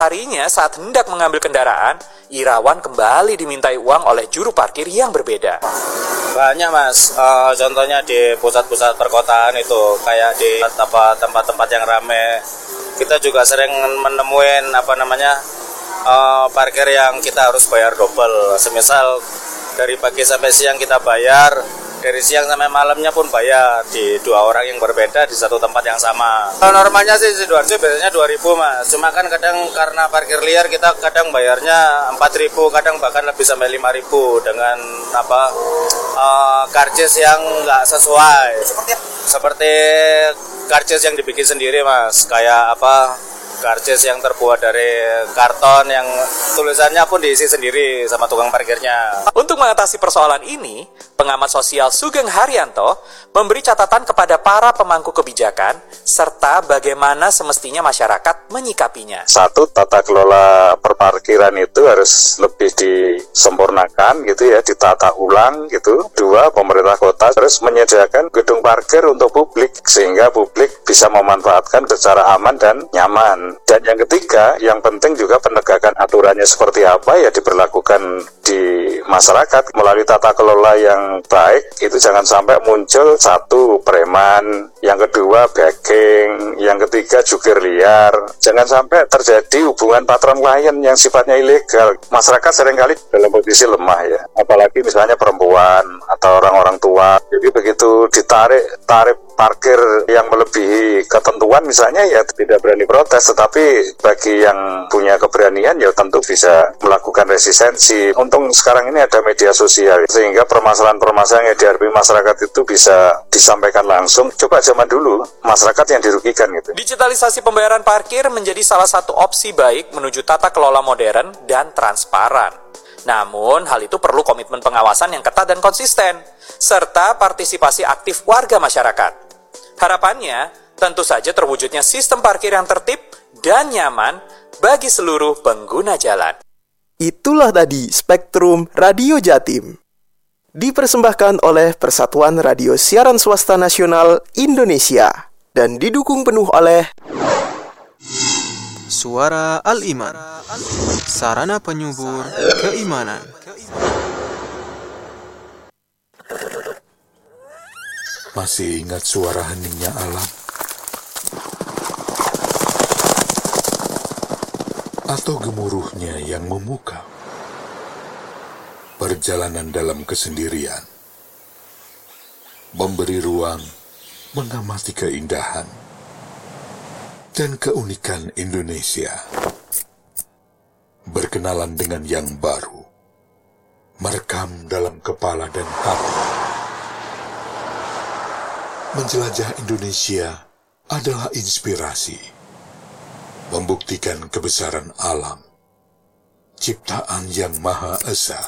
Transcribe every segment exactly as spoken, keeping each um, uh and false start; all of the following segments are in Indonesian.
harinya saat hendak mengambil kendaraan, Irawan kembali dimintai uang oleh juru parkir yang berbeda. Banyak mas, uh, contohnya di pusat-pusat perkotaan itu, kayak di apa, tempat-tempat yang ramai. Kita juga sering menemuin apa namanya uh, parkir yang kita harus bayar double. Semisal dari pagi sampai siang kita bayar, dari siang sampai malamnya pun bayar di dua orang yang berbeda di satu tempat yang sama. Kalau normalnya sih Sidoarjo biasanya dua ribu mas, cuma kan kadang karena parkir liar kita kadang bayarnya empat ribu, kadang bahkan lebih sampai lima ribu dengan apa uh, karcis yang nggak sesuai. Seperti seperti karcis yang dibikin sendiri mas, kayak apa karcis yang terbuat dari karton yang tulisannya pun diisi sendiri sama tukang parkirnya. Untuk mengatasi persoalan ini, pengamat sosial Sugeng Haryanto memberi catatan kepada para pemangku kebijakan serta bagaimana semestinya masyarakat menyikapinya. Satu, tata kelola perparkiran itu harus lebih disempurnakan gitu ya, ditata ulang gitu. Dua, pemerintah kota harus menyediakan gedung parkir untuk publik sehingga publik bisa memanfaatkan secara aman dan nyaman. Dan yang ketiga, yang penting juga penegakan aturannya seperti apa ya diberlakukan di masyarakat melalui tata kelola yang baik. Itu jangan sampai muncul satu preman, yang kedua begging, yang ketiga jukir liar. Jangan sampai terjadi hubungan patron klien yang sifatnya ilegal. Masyarakat seringkali dalam posisi lemah ya, apalagi misalnya perempuan atau orang-orang tua. Jadi begitu ditarik tarif parkir yang melebihi ketentuan misalnya ya tidak berani protes, tetapi bagi yang punya keberanian ya tentu bisa melakukan resistensi. Untung sekarang ini ada media sosial sehingga permasalahan-permasalahan yang dihadapi masyarakat itu bisa disampaikan langsung. Coba zaman dulu masyarakat yang dirugikan gitu. Digitalisasi pembayaran parkir menjadi salah satu opsi baik menuju tata kelola modern dan transparan. Namun hal itu perlu komitmen pengawasan yang ketat dan konsisten serta partisipasi aktif warga masyarakat. Harapannya, tentu saja terwujudnya sistem parkir yang tertib dan nyaman bagi seluruh pengguna jalan. Itulah tadi Spektrum Radio Jatim. Dipersembahkan oleh Persatuan Radio Siaran Swasta Nasional Indonesia dan didukung penuh oleh Suara Al-Iman, sarana penyubur keimanan. Masih ingat suara heningnya alam? Atau gemuruhnya yang memukau? Perjalanan dalam kesendirian, memberi ruang, mengamati keindahan dan keunikan Indonesia. Berkenalan dengan yang baru, merekam dalam kepala dan hati. Menjelajah Indonesia adalah inspirasi, membuktikan kebesaran alam, ciptaan yang Maha Esa.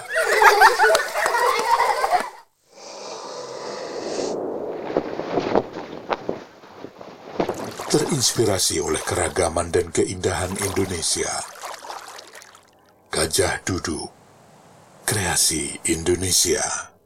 Terinspirasi oleh keragaman dan keindahan Indonesia. Gajah Duduk, kreasi Indonesia.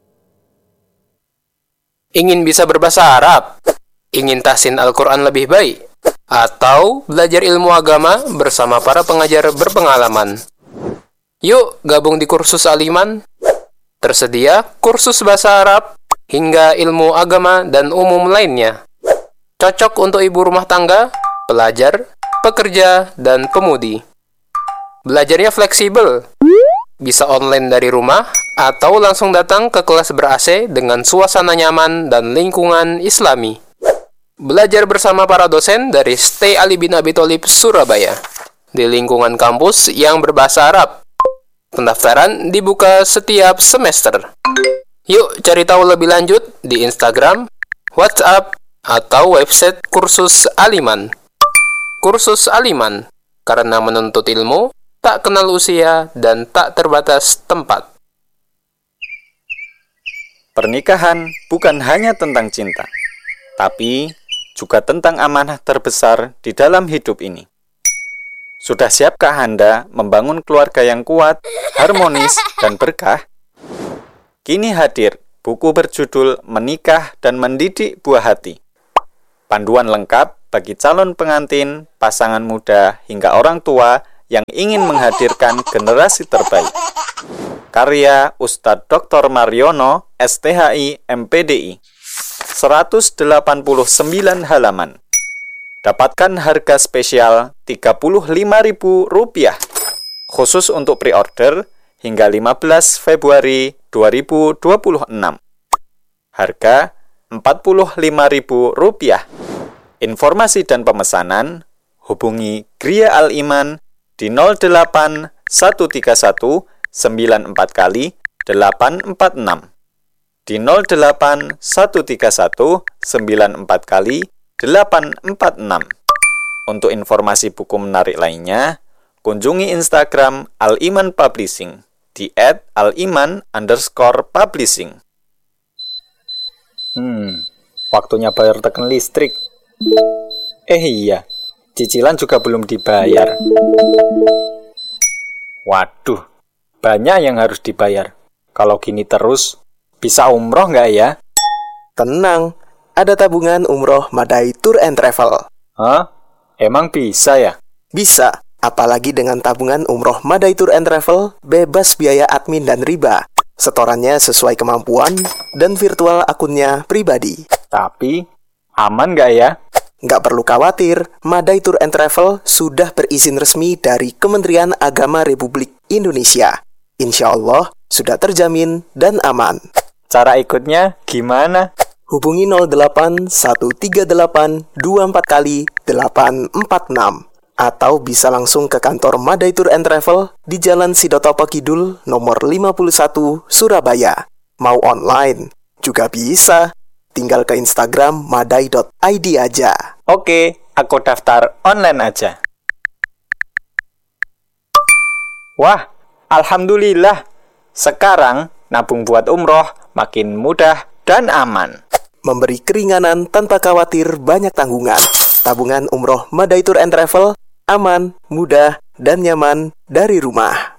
Ingin bisa berbahasa Arab? Ingin tahsin Al-Quran lebih baik? Atau belajar ilmu agama bersama para pengajar berpengalaman? Yuk gabung di kursus Al-Iman. Tersedia kursus bahasa Arab hingga ilmu agama dan umum lainnya. Cocok untuk ibu rumah tangga, pelajar, pekerja, dan pemudi. Belajarnya fleksibel. Bisa online dari rumah atau langsung datang ke kelas ber-A C dengan suasana nyaman dan lingkungan Islami. Belajar bersama para dosen dari Stay Ali bin Abi Thalib Surabaya di lingkungan kampus yang berbahasa Arab. Pendaftaran dibuka setiap semester. Yuk cari tahu lebih lanjut di Instagram, WhatsApp, atau website kursus Al-Iman. Kursus Al-Iman, karena menuntut ilmu tak kenal usia dan tak terbatas tempat. Pernikahan bukan hanya tentang cinta, tapi juga tentang amanah terbesar di dalam hidup ini. Sudah siapkah Anda membangun keluarga yang kuat, harmonis, dan berkah? Kini hadir buku berjudul Menikah dan Mendidik Buah Hati. Panduan lengkap bagi calon pengantin, pasangan muda, hingga orang tua yang ingin menghadirkan generasi terbaik. Karya Ustadz Doktor Mariono, S T H I M P D I, seratus delapan puluh sembilan halaman. Dapatkan harga spesial tiga puluh lima ribu rupiah, khusus untuk pre-order hingga lima belas Februari dua ribu dua puluh enam. Harga empat puluh lima ribu rupiah. Informasi dan pemesanan hubungi Gria Al-Iman di nol delapan satu tiga satu sembilan empat kali delapan empat enam, di nol delapan satu tiga satu sembilan empat kali delapan empat enam. Untuk informasi buku menarik lainnya, kunjungi Instagram Al-Iman Publishing di et aliman underscore publishing. Hmm, waktunya bayar token listrik. Eh iya, cicilan juga belum dibayar. Waduh, banyak yang harus dibayar. Kalau gini terus, bisa umroh nggak ya? Tenang, ada tabungan umroh Madai Tour and Travel. Hah? Emang bisa ya? Bisa, apalagi dengan tabungan umroh Madai Tour and Travel, bebas biaya admin dan riba. Setorannya sesuai kemampuan dan virtual akunnya pribadi. Tapi, aman nggak ya? Nggak perlu khawatir, Madai Tour and Travel sudah berizin resmi dari Kementerian Agama Republik Indonesia. Insya Allah sudah terjamin dan aman. Cara ikutnya gimana? Hubungi nol delapan satu tiga delapan dua empat kali delapan empat enam atau bisa langsung ke kantor Madai Tour and Travel di Jalan Sidotopo Kidul nomor lima puluh satu Surabaya. Mau online juga bisa. Tinggal ke Instagram madai dot i d aja. Oke, aku daftar online aja. Wah, alhamdulillah. Sekarang nabung buat umroh makin mudah dan aman. Memberi keringanan tanpa khawatir banyak tanggungan. Tabungan umroh Madai Tour and Travel aman, mudah, dan nyaman dari rumah.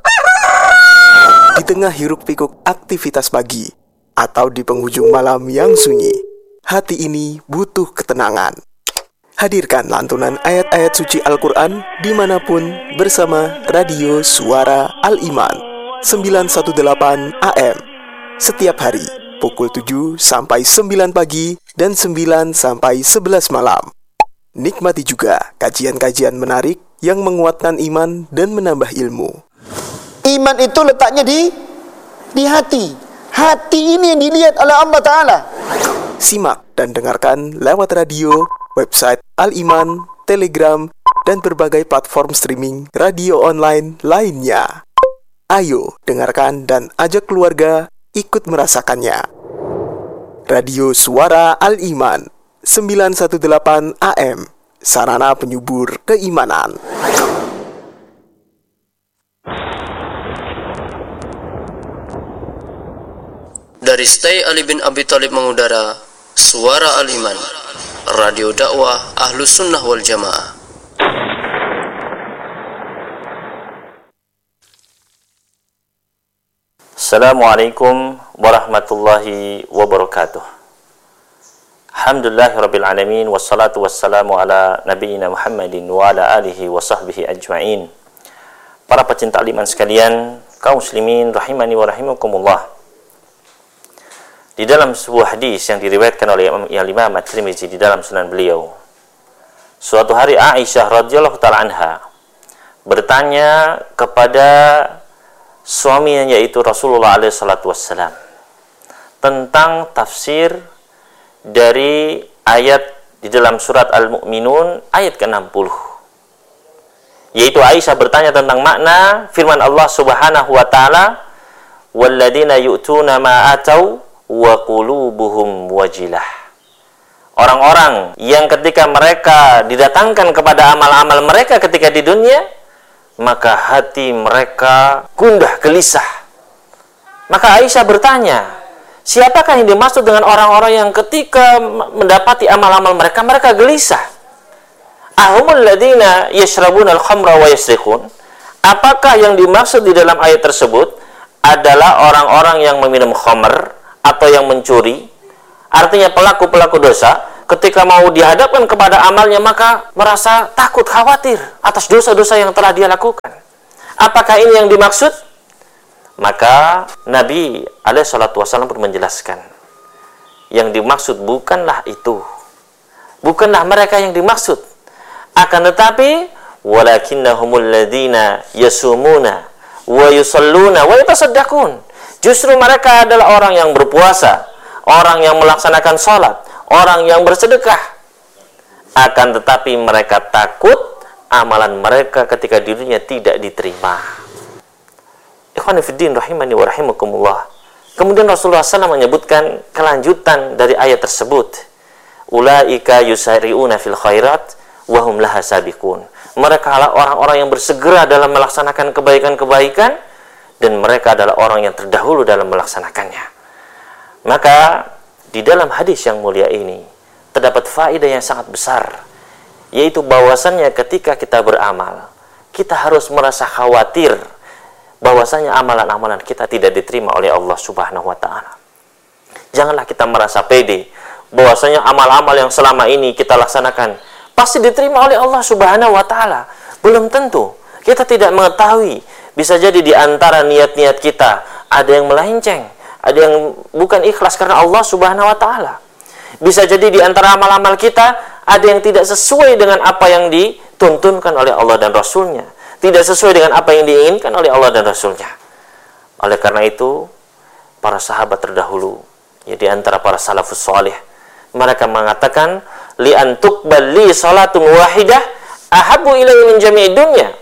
Di tengah hiruk-pikuk aktivitas pagi atau di penghujung malam yang sunyi, hati ini butuh ketenangan. Hadirkan lantunan ayat-ayat suci Al-Quran dimanapun bersama Radio Suara Al-Iman sembilan satu delapan A M setiap hari pukul tujuh sampai sembilan pagi dan sembilan sampai sebelas malam. Nikmati juga kajian-kajian menarik yang menguatkan iman dan menambah ilmu. Iman itu letaknya di di hati. Hati ini yang dilihat oleh Allah Ta'ala. Simak dan dengarkan lewat radio, website Al-Iman, Telegram, dan berbagai platform streaming radio online lainnya. Ayo dengarkan dan ajak keluarga ikut merasakannya. Radio Suara Al-Iman sembilan satu delapan A M, sarana penyubur keimanan. Dari Stay Ali bin Abi Thalib mengudara Suara Al-Iman, radio dakwah Ahlus Sunnah wal Jamaah. Assalamualaikum warahmatullahi wabarakatuh. Alhamdulillahirabbil alamin, wassalatu wassalamu ala nabiyyina Muhammadin wa ala alihi wa sahbihi ajma'in. Para pecinta iman sekalian, kaum muslimin rahimani wa rahimakumullah. Di dalam sebuah hadis yang diriwayatkan oleh Imam At-Tirmizi di dalam sunan beliau, suatu hari Aisyah radhiyallahu ta'ala anha bertanya kepada suaminya, yaitu Rasulullah alaihi salatu wassalam, tentang tafsir dari ayat di dalam surat Al-Mu'minun ayat ke enam puluh. Yaitu Aisyah bertanya tentang makna firman Allah Subhanahu wa taala, "Walladzina yu'tuna ma atau wa qulubuhum wajilah." Orang-orang yang ketika mereka didatangkan kepada amal-amal mereka ketika di dunia, maka hati mereka gundah gelisah. Maka Aisyah bertanya, siapakah yang dimaksud dengan orang-orang yang ketika mendapati amal-amal mereka, mereka gelisah? Ahumul ladina yashrabuna al-khamra wa yasrikhun. Apakah yang dimaksud di dalam ayat tersebut adalah orang-orang yang meminum khamr atau yang mencuri? Artinya pelaku-pelaku dosa. ketika mau dihadapkan kepada amalnya maka merasa takut, khawatir atas dosa-dosa yang telah dia lakukan. Apakah ini yang dimaksud? Maka Nabi alaihi salatu wasallam pun menjelaskan, yang dimaksud bukanlah itu, bukanlah mereka yang dimaksud, akan tetapi walakinnahumul ladzina yasumuna wa yusalluna wa yatasaddaqun. Justru mereka adalah orang yang berpuasa, orang yang melaksanakan salat, orang yang bersedekah. Akan tetapi mereka takut amalan mereka ketika di dunia tidak diterima. Ikhwani fiddin rahimani wa rahimakumullah. Kemudian Rasulullah shallallahu alaihi wasallam menyebutkan kelanjutan dari ayat tersebut. Ulaika yusari'una fil khairat wa hum laha sabiqun. Mereka adalah orang-orang yang bersegera dalam melaksanakan kebaikan-kebaikan dan mereka adalah orang yang terdahulu dalam melaksanakannya. Maka di dalam hadis yang mulia ini terdapat faedah yang sangat besar, yaitu bahwasannya ketika kita beramal, kita harus merasa khawatir bahwasanya amalan-amalan kita tidak diterima oleh Allah Subhanahu wa taala. Janganlah kita merasa pede bahwasanya amal-amal yang selama ini kita laksanakan pasti diterima oleh Allah Subhanahu wa taala. Belum tentu. Kita tidak mengetahui. Bisa jadi di antara niat-niat kita ada yang melenceng, ada yang bukan ikhlas karena Allah Subhanahu wa taala. Bisa jadi di antara amal-amal kita ada yang tidak sesuai dengan apa yang dituntunkan oleh Allah dan Rasulnya, tidak sesuai dengan apa yang diinginkan oleh Allah dan Rasulnya. Oleh karena itu, para sahabat terdahulu, ya di antara para salafus salih, mereka mengatakan, li antuqbal li salatun wahidah ahabbu ilayya min jami'id dunya.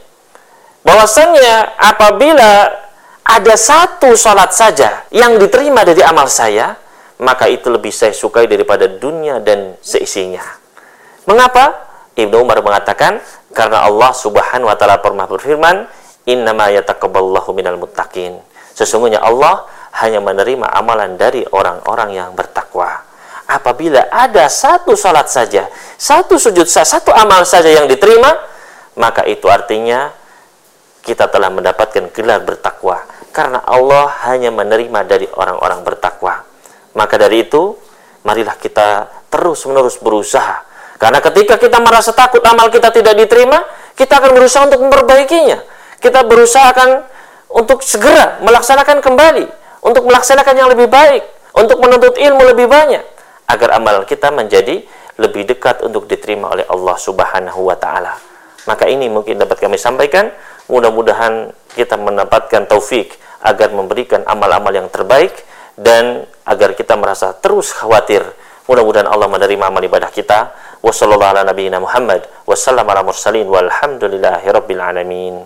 Bahwasannya apabila ada satu salat saja yang diterima dari amal saya, maka itu lebih saya sukai daripada dunia dan seisinya. Mengapa? Ibnu Umar mengatakan, karena Allah Subhanahu wa taala pernah berfirman, innama yataqabbalallahu minal muttaqin. Sesungguhnya Allah hanya menerima amalan dari orang-orang yang bertakwa. Apabila ada satu salat saja, satu sujud saja, satu amal saja yang diterima, maka itu artinya kita telah mendapatkan gelar bertakwa. Karena Allah hanya menerima dari orang-orang bertakwa. Maka dari itu, marilah kita terus-menerus berusaha. Karena ketika kita merasa takut amal kita tidak diterima, kita akan berusaha untuk memperbaikinya. Kita berusaha akan untuk segera melaksanakan kembali, untuk melaksanakan yang lebih baik, untuk menuntut ilmu lebih banyak, agar amal kita menjadi lebih dekat untuk diterima oleh Allah Subhanahu wa taala. Maka ini mungkin dapat kami sampaikan. Mudah-mudahan kita mendapatkan taufik agar memberikan amal-amal yang terbaik dan agar kita merasa terus khawatir. Mudah-mudahan Allah menerima amal ibadah kita. Wassallallahu ala nabiyina Muhammad wassallam ala mursalin walhamdulillahi rabbil alamin.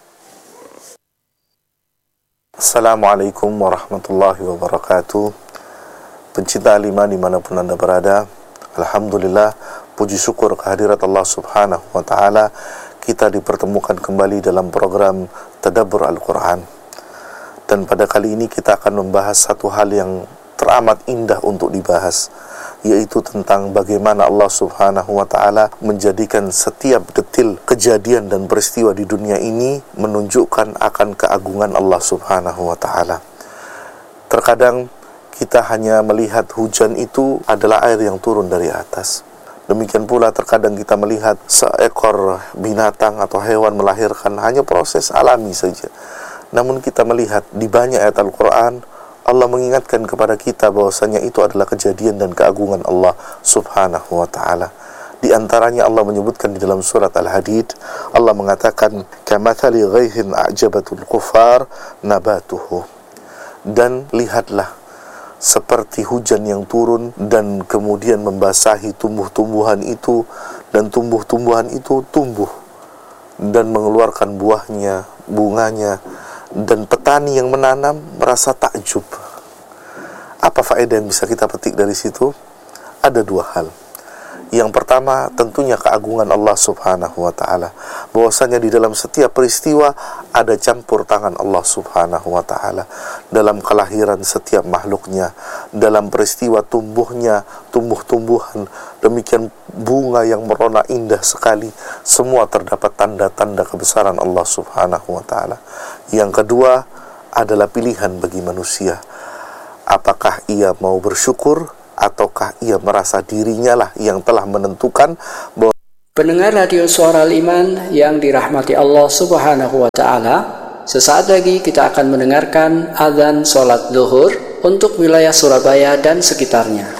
Assalamualaikum warahmatullahi wabarakatuh. Pencinta al-iman dimanapun Anda berada, alhamdulillah, puji syukur kehadirat Allah Subhanahu wa taala, kita dipertemukan kembali dalam program Tadabbur Al-Quran. Dan pada kali ini kita akan membahas satu hal yang teramat indah untuk dibahas, yaitu tentang bagaimana Allah Subhanahu wa taala menjadikan setiap detil kejadian dan peristiwa di dunia ini menunjukkan akan keagungan Allah Subhanahu wa taala. Terkadang kita hanya melihat hujan itu adalah air yang turun dari atas. Demikian pula terkadang kita melihat seekor binatang atau hewan melahirkan, hanya proses alami saja. Namun kita melihat di banyak ayat Al-Quran, Allah mengingatkan kepada kita bahwasanya itu adalah kejadian dan keagungan Allah Subhanahu wa taala. Di antaranya Allah menyebutkan di dalam surat Al-Hadid, Allah mengatakan, kamathali ghaihin a'jabatul kufar nabatuhu. Dan lihatlah, seperti hujan yang turun dan kemudian membasahi tumbuh-tumbuhan itu, dan tumbuh-tumbuhan itu tumbuh dan mengeluarkan buahnya, bunganya, dan petani yang menanam merasa takjub. Apa faedah yang bisa kita petik dari situ? Ada dua hal. Yang pertama, tentunya keagungan Allah Subhanahu wa taala. Bahwasanya di dalam setiap peristiwa ada campur tangan Allah Subhanahu wa taala dalam kelahiran setiap makhluknya, dalam peristiwa tumbuhnya tumbuh-tumbuhan, demikian bunga yang merona indah sekali, semua terdapat tanda-tanda kebesaran Allah Subhanahu wa taala. Yang kedua adalah pilihan bagi manusia. Apakah ia mau bersyukur ataukah ia merasa dirinya lah yang telah menentukan bahwa Pendengar radio Suara Al-Iman yang dirahmati Allah Subhanahu wa Ta'ala, sesaat lagi kita akan mendengarkan azan sholat zuhur untuk wilayah Surabaya dan sekitarnya.